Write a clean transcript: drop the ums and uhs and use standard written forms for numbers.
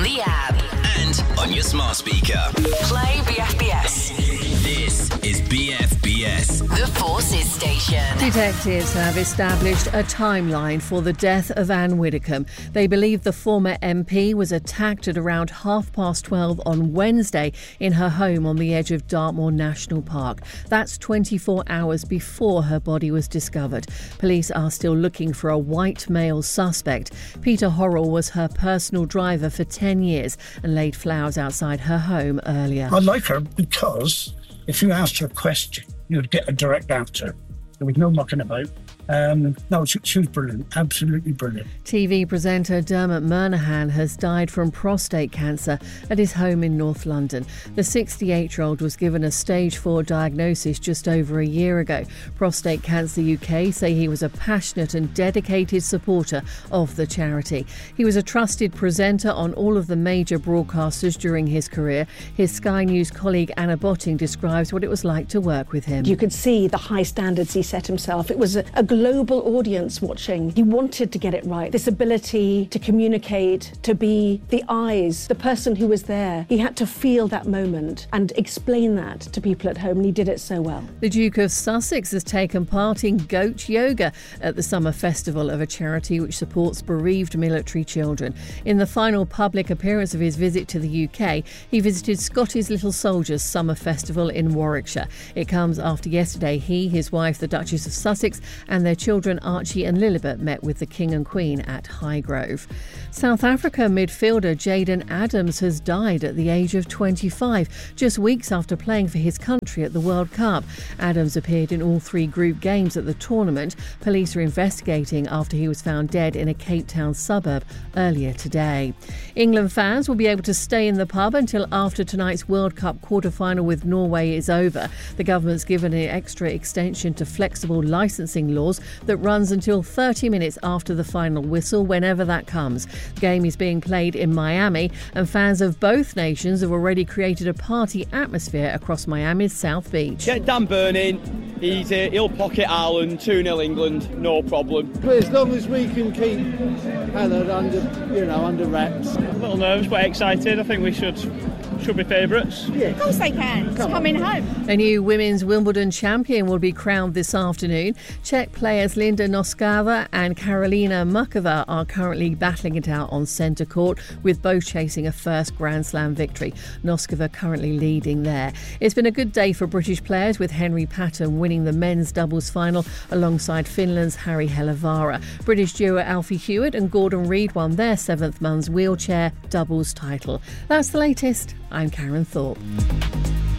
the app. And on your smart speaker. Play BFBS. This is BFBS. The Forces Station. Detectives have established a timeline for the death of Anne Widdecombe. They believe the former MP was attacked at around 12:30 on Wednesday in her home on the edge of Dartmoor National Park. That's 24 hours before her body was discovered. Police are still looking for a white male suspect. Peter Horrell was her personal driver for 10 years and laid flowers outside her home earlier. I like her because if you asked her a question, you'd get a direct answer. There was no mucking about. No, she was brilliant, absolutely brilliant. TV presenter Dermot Murnaghan has died from prostate cancer at his home in North London. The 68-year-old was given a stage 4 diagnosis just over a year ago. Prostate Cancer UK say he was a passionate and dedicated supporter of the charity. He was a trusted presenter on all of the major broadcasters during his career. His Sky News colleague Anna Botting describes what it was like to work with him. You could see the high standards he set himself. It was a global audience watching. He wanted to get it right. This ability to communicate, to be the eyes, the person who was there. He had to feel that moment and explain that to people at home, and he did it so well. The Duke of Sussex has taken part in Goat Yoga at the summer festival of a charity which supports bereaved military children. In the final public appearance of his visit to the UK, he visited Scotty's Little Soldiers Summer Festival in Warwickshire. It comes after yesterday he, his wife, the Duchess of Sussex, and their children Archie and Lilibet met with the King and Queen at Highgrove. South Africa midfielder Jayden Adams has died at the age of 25, just weeks after playing for his country at the World Cup. Adams appeared in all 3 group games at the tournament. Police are investigating after he was found dead in a Cape Town suburb earlier today. England fans will be able to stay in the pub until after tonight's World Cup quarter-final with Norway is over. The government's given an extra extension to flexible licensing laws that runs until 30 minutes after the final whistle, whenever that comes. The game is being played in Miami, and fans of both nations have already created a party atmosphere across Miami's South Beach. Get Dan Burning, he'll pocket Ireland, 2-0 England, no problem. But as long as we can keep Helen under wraps. A little nervous but excited. I think we should be favourites. Yeah. Of course they can. It's coming home. A new women's Wimbledon champion will be crowned this afternoon. Czech players Linda Noskova and Karolina Mukova are currently battling it out on centre court, with both chasing a first Grand Slam victory. Noskova currently leading there. It's been a good day for British players, with Henry Patton winning the men's doubles final alongside Finland's Harry Helevara. British duo Alfie Hewitt and Gordon Reid won their 7th men's wheelchair doubles title. That's the latest. I'm Karen Thorpe.